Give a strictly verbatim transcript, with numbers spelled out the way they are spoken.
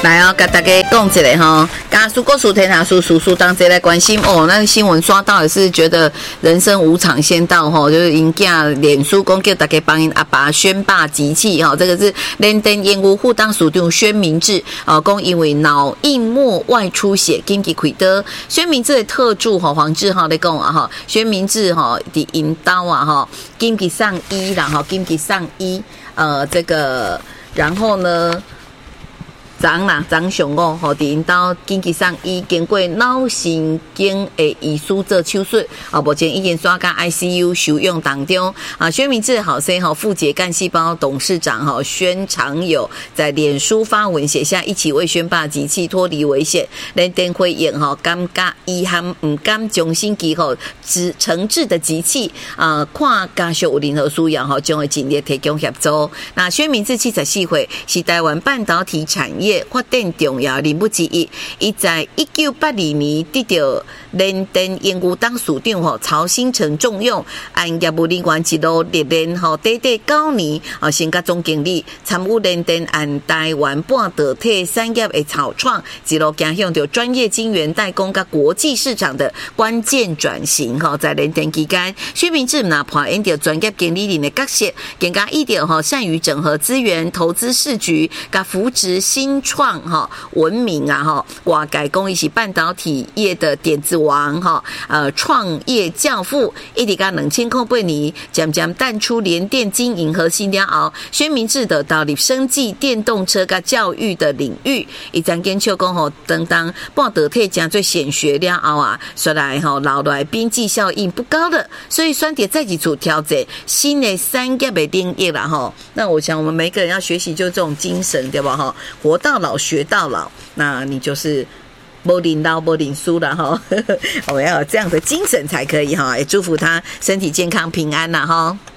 来哦，跟大家讲一下哈，家属国属天下叔叔叔当这来关心哦，那个新闻刷到也是觉得人生无常先到哈，就是因囝脸书公叫大家帮因阿爸宣霸集气哈，这个是联登烟雾护当署长宣明志啊，讲因为脑硬膜外出血，紧急开刀。宣明志的特助哈黄志浩在讲啊哈，宣明志哈的引导啊哈，紧急上医啦哈，紧急上医呃这个，然后呢？张啦，张上哦，吼，伫因兜紧急上医，经过脑神经的移植做手术，啊，目前已经刷到 I C U 收用当中。啊，宣明志好生吼，富捷干细胞董事长吼，宣长友在脸书发文写下一起为宣霸集气脱离危险，联登会演吼，感觉遗憾唔甘将心机吼，只诚挚的集气啊，看家属有任何需要吼，将会尽力提供协助。那宣明志七十四岁，是台湾半导体产业发展重要人物之一，伊在一九八二年得到联登烟雾当署长吼曹新成重用，按业务人员一路历练吼，短短九年啊，升甲总经理，参与联登按台湾半导体产业的草创，一路走向着专业晶圆代工甲国际市场的关键转型吼，在联登期间，宣明志呐扮演着专业经理人的角色，更加一点吼善于整合资源、投资市局，甲扶植新创哈文明啊哈，外界讲伊是半导体业的点子王哈，呃创业教父，一直到两千零八年渐渐淡出联电经营核心了后，宣明志的到入生技、电动车甲教育的领域，伊曾研究讲吼，等当半导体真最显学了后啊，说来吼留来边际效应不高的，所以选择再一次挑战新的产业的领域啦哈。那我想我们每个人要学习就这种精神对吧哈？活到老学到老，那你就是没领到没领输了哈。我们要有这样的精神才可以哈，也祝福他身体健康平安啦哈。